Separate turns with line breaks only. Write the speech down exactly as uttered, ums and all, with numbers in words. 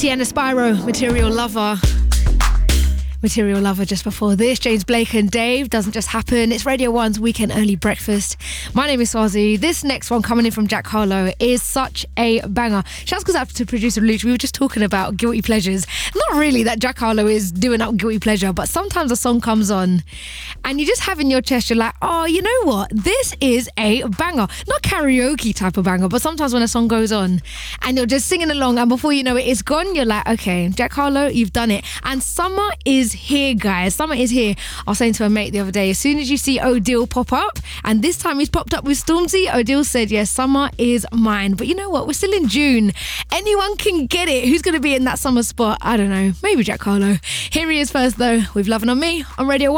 Tiana Spyro, Material Lover. Material Lover just before this. James Blake and Dave, Doesn't Just Happen. It's Radio one's Weekend Early Breakfast. My name is Swazi. This next one coming in from Jack Harlow is such a banger. Shouts goes out to producer Luch. We were just talking about guilty pleasures. Not really that Jack Harlow is doing up guilty pleasure, but sometimes a song comes on and you just have in your chest, you're like, oh, you know what? This is a banger. Not karaoke type of banger, but sometimes when a song goes on and you're just singing along and before you know it, it's gone. You're like, okay, Jack Harlow, you've done it. And summer is here, guys. Summer is here. I was saying to a mate the other day, as soon as you see Odile pop up, and this time he's popped up with Stormzy, Odile said, yes, summer is mine. But you know what? We're still in June. Anyone can get it. Who's going to be in that summer spot? I don't know. Maybe Jack Harlow. Here he is first, though, with Lovin' On Me on Radio one.